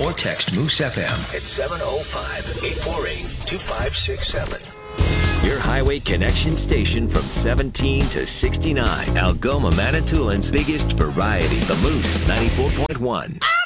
or text Moose FM at 705-848-2567. Your Highway Connection station from 17 to 69. Algoma, Manitoulin's biggest variety. The Moose 94.1.